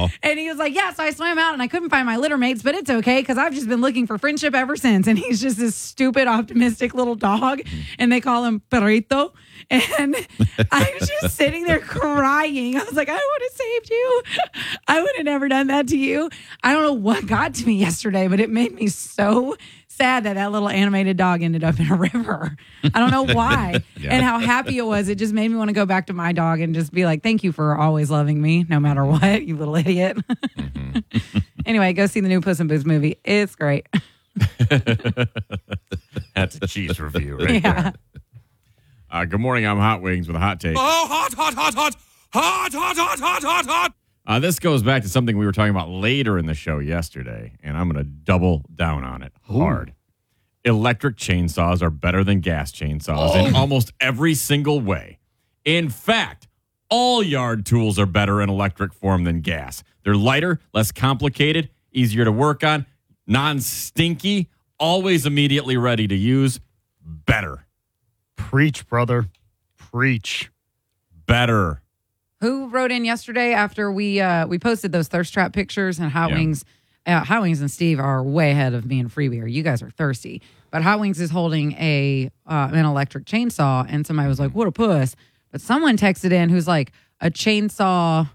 And he was like, yeah, so I swam out and I couldn't find my litter mates, but it's okay because I've just been looking for friendship ever since. And he's just this stupid, optimistic little dog. And they call him Perrito. And I was just sitting there crying. I was like, I would have saved you. I would have never done that to you. I don't know what got to me yesterday, but it made me so sad that little animated dog ended up in a river. I don't know why. And how happy it was. It just made me want to go back to my dog and just be like, thank you for always loving me, no matter what, you little idiot. Anyway, go see the new Puss in Boots movie. It's great. That's a cheese review right there. Good morning. I'm Hot Wings with a hot take. Oh, hot, hot, hot, hot. Hot, hot, hot, hot, hot, hot. This goes back to something we were talking about later in the show yesterday, and I'm going to double down on it hard. Electric chainsaws are better than gas chainsaws in almost every single way. In fact, all yard tools are better in electric form than gas. They're lighter, less complicated, easier to work on, non-stinky, always immediately ready to use. Better. Preach, brother. Preach. Better. Who wrote in yesterday after we posted those thirst trap pictures and Hot Wings? Hot Wings and Steve are way ahead of me and Free Beer. You guys are thirsty. But Hot Wings is holding an electric chainsaw, and somebody was like, what a puss. But someone texted in who's like, a chainsaw.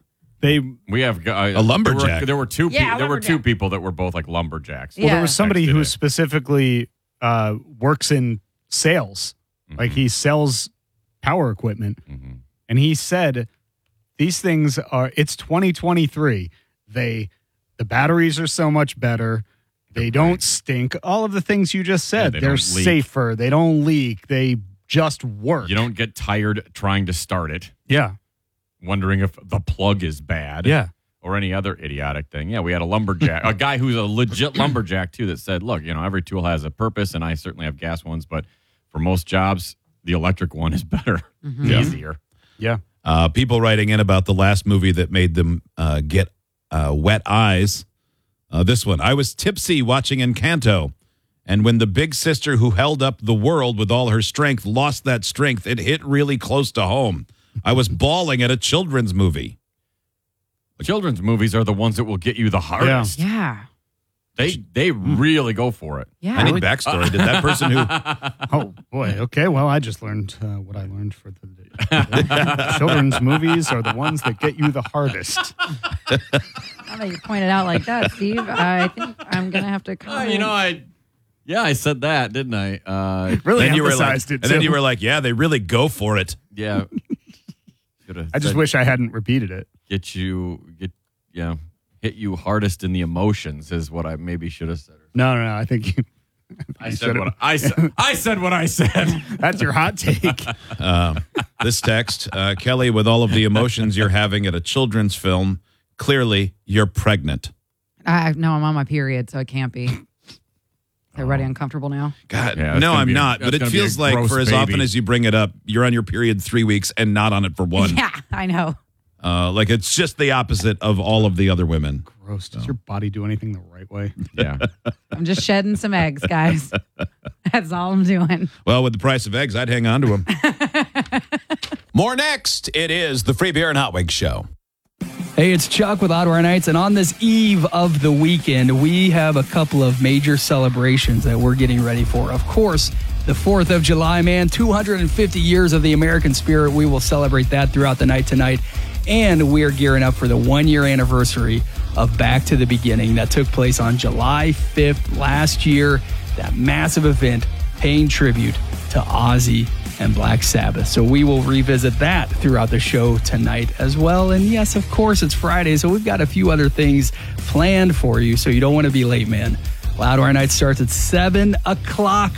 We have a lumberjack. There were two people that were both like lumberjacks. Well, there was somebody who specifically works in sales. Like he sells power equipment. And he said, these things it's 2023. The batteries are so much better. They don't stink. All of the things you just said. Yeah, they're safer. They don't leak. They just work. You don't get tired trying to start it. Yeah. Wondering if the plug is bad. Yeah. Or any other idiotic thing. Yeah, we had a lumberjack, a guy who's a legit lumberjack too, that said, look, every tool has a purpose, and I certainly have gas ones, but for most jobs, the electric one is better, easier. Yeah. People writing in about the last movie that made them get wet eyes. This one. I was tipsy watching Encanto, and when the big sister who held up the world with all her strength lost that strength, it hit really close to home. I was bawling at a children's movie. Children's movies are the ones that will get you the hardest. Yeah. They really go for it. Yeah. I need backstory. Did that person who... Oh, boy. Okay. Well, I just learned what I learned for the day. Children's movies are the ones that get you the hardest. Now that you pointed out like that, Steve, I think I'm going to have to comment. I said that, didn't I? Really emphasized it, too. And then you were like, yeah, they really go for it. Yeah. I just wish I hadn't repeated it. Hit you hardest in the emotions is what I maybe should have said. No. I think you... I said what I said. That's your hot take. This text, Kelly, with all of the emotions you're having at a children's film, clearly you're pregnant. No, I'm on my period, so it can't be. Is everybody uncomfortable now? God, no, I'm not. But it feels like for as often as you bring it up, you're on your period 3 weeks and not on it for one. Yeah, I know. Like it's just the opposite of all of the other women. Gross. Does your body do anything the right way? Yeah. I'm just shedding some eggs, guys. That's all I'm doing. Well, with the price of eggs, I'd hang on to them. More next. It is the Free Beer and Hot Wings Show. Hey, it's Chuck with Ottawa Nights, and on this eve of the weekend, we have a couple of major celebrations that we're getting ready for. Of course, the 4th of July, man, 250 years of the American spirit. We will celebrate that throughout the night tonight. And we are gearing up for the 1-year anniversary of Back to the Beginning that took place on July 5th last year. That massive event paying tribute to Ozzy and Black Sabbath. So we will revisit that throughout the show tonight as well. And yes, of course, it's Friday, so we've got a few other things planned for you, so you don't want to be late, man. Loudwire Night starts at 7 o'clock